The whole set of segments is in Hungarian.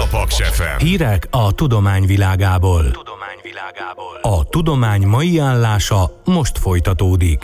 Paks FM. Hírek a tudomány világából. A tudomány mai állása most folytatódik.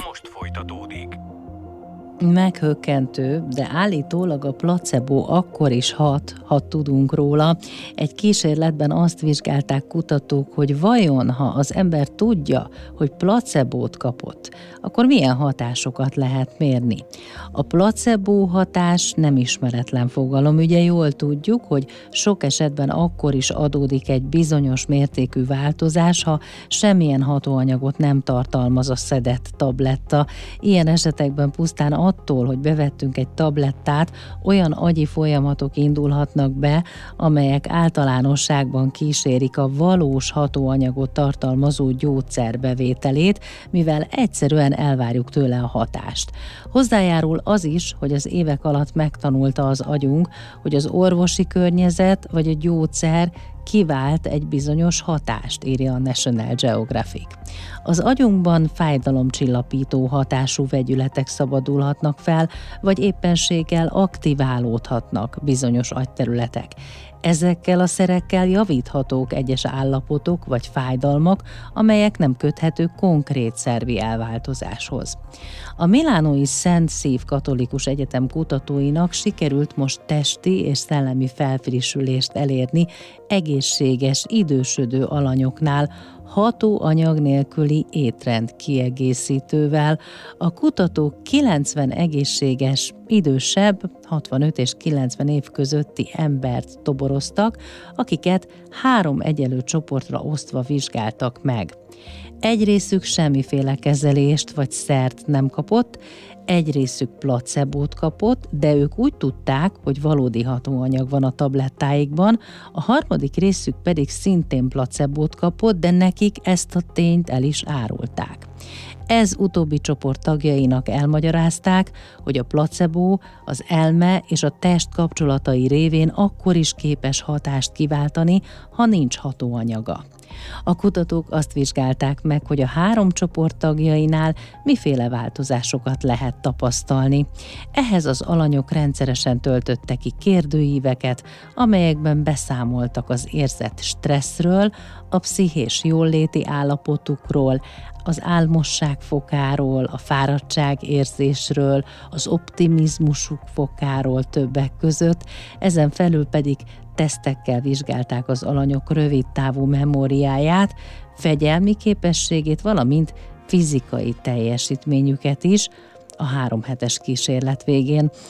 Meghökkentő, de állítólag a placebo akkor is hat, ha tudunk róla. Egy kísérletben azt vizsgálták kutatók, hogy vajon, ha az ember tudja, hogy placebót kapott, akkor milyen hatásokat lehet mérni. A placebo hatás nem ismeretlen fogalom, ugye jól tudjuk, hogy sok esetben akkor is adódik egy bizonyos mértékű változás, ha semmilyen hatóanyagot nem tartalmaz a szedett tabletta. Ilyen esetekben pusztán attól, hogy bevettünk egy tablettát, olyan agyi folyamatok indulhatnak be, amelyek általánosságban kísérik a valós hatóanyagot tartalmazó gyógyszer bevételét, mivel egyszerűen elvárjuk tőle a hatást. Hozzájárul az is, hogy az évek alatt megtanulta az agyunk, hogy az orvosi környezet vagy a gyógyszer kivált egy bizonyos hatást, írja a National Geographic. Az agyunkban fájdalomcsillapító hatású vegyületek szabadulhatnak fel, vagy éppenséggel aktiválódhatnak bizonyos agyterületek. Ezekkel a szerekkel javíthatók egyes állapotok vagy fájdalmak, amelyek nem köthetők konkrét szervi elváltozáshoz. A milánói Szent Szív Katolikus Egyetem kutatóinak sikerült most testi és szellemi felfrissülést elérni egészséges, idősödő alanyoknál, hatóanyag nélküli étrend kiegészítővel. A kutatók 90 egészséges, idősebb, 65 és 90 év közötti embert toboroztak, akiket 3 egyenlő csoportra osztva vizsgáltak meg. Egy részük semmiféle kezelést vagy szert nem kapott, egy részük placebót kapott, de ők úgy tudták, hogy valódi hatóanyag van a tablettáikban, a harmadik részük pedig szintén placebót kapott, de nekik ezt a tényt el is árulták. Ez utóbbi csoport tagjainak elmagyarázták, hogy a placebo az elme és a test kapcsolatai révén akkor is képes hatást kiváltani, ha nincs hatóanyaga. A kutatók azt vizsgálták meg, hogy a 3 csoport tagjainál miféle változásokat lehet tapasztalni. Ehhez az alanyok rendszeresen töltöttek ki kérdőíveket, amelyekben beszámoltak az érzett stresszről, a pszichés jólléti állapotukról, az álmosság fokáról, a fáradtság érzésről, az optimizmusuk fokáról többek között, ezen felül pedig tesztekkel vizsgálták az alanyok rövidtávú memóriáját, fegyelmi képességét, valamint fizikai teljesítményüket is a 3 hetes kísérlet végén.